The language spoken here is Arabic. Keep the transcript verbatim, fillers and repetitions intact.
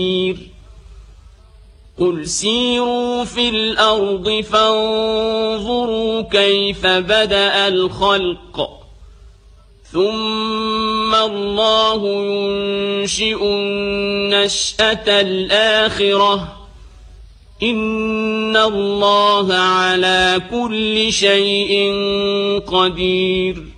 قل سيروا في الأرض فانظروا كيف بدأ الخلق ثم الله ينشئ النشأة الآخرة إن الله على كل شيء قدير